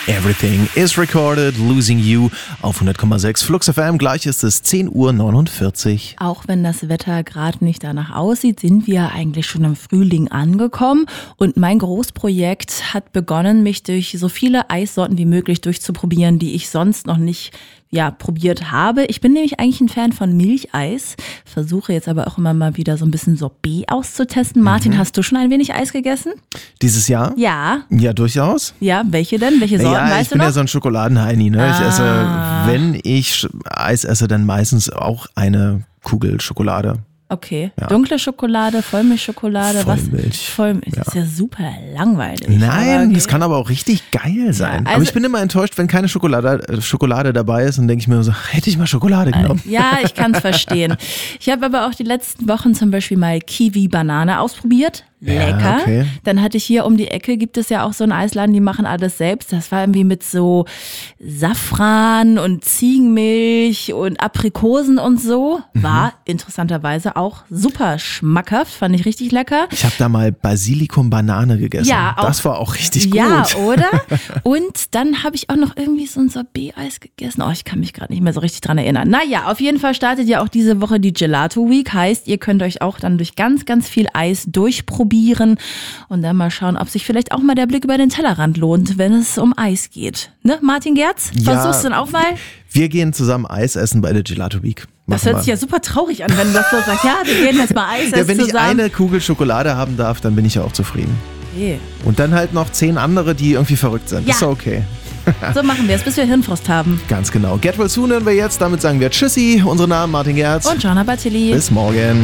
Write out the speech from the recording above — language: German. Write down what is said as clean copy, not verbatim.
Everything is recorded, losing you auf 100,6 Flux FM. Gleich ist es 10:49 Uhr. Auch wenn das Wetter gerade nicht danach aussieht, sind wir eigentlich schon im Frühling angekommen. Und mein Großprojekt hat begonnen, mich durch so viele Eissorten wie möglich durchzuprobieren, die ich sonst noch nicht probiert habe. Ich bin nämlich eigentlich ein Fan von Milcheis, versuche jetzt aber auch immer mal wieder so ein bisschen Sorbet auszutesten. Martin, hast du schon ein wenig Eis gegessen? Dieses Jahr? Ja. Ja, durchaus. Ja, welche denn? Welche Sorten weißt du noch? Ich bin ja so ein Schokoladenheini. Ne? Ich esse, wenn ich Eis esse, dann meistens auch eine Kugel Schokolade. Okay, dunkle Schokolade, Vollmilchschokolade, Vollmilch. Vollmilch. Das ist ja super langweilig. Nein, das kann aber auch richtig geil sein. Ja, also aber ich bin immer enttäuscht, wenn keine Schokolade dabei ist und denke ich mir so, hätte ich mal Schokolade genommen. Ja, ich kann es verstehen. Ich habe aber auch die letzten Wochen zum Beispiel mal Kiwi-Banane ausprobiert. Lecker. Ja, okay. Dann hatte ich hier um die Ecke, gibt es ja auch so einen Eisladen, die machen alles selbst. Das war irgendwie mit so Safran und Ziegenmilch und Aprikosen und so. War interessanterweise auch super schmackhaft, fand ich richtig lecker. Ich habe da mal Basilikum-Banane gegessen. Ja, das war auch richtig gut. Ja, oder? Und dann habe ich auch noch irgendwie so ein Sorbet-Eis gegessen. Oh, ich kann mich gerade nicht mehr so richtig dran erinnern. Naja, auf jeden Fall startet ja auch diese Woche die Gelato Week. Heißt, ihr könnt euch auch dann durch ganz, ganz viel Eis durchprobieren und dann mal schauen, ob sich vielleicht auch mal der Blick über den Tellerrand lohnt, wenn es um Eis geht. Ne, Martin Gerz? Versuchst du dann auch mal? Wir gehen zusammen Eis essen bei der Gelato Week. Das hört sich ja super traurig an, wenn du das so sagst. Ja, wir gehen jetzt mal Eis essen wenn zusammen. ich eine Kugel Schokolade haben darf, dann bin ich ja auch zufrieden. Okay. Und dann halt noch 10 andere, die irgendwie verrückt sind. Ja. Ist okay. So machen wir es, bis wir Hirnfrost haben. Ganz genau. Get well soon hören wir jetzt. Damit sagen wir Tschüssi. Unsere Namen Martin Gerz Und Joanna Bartilli. Bis morgen.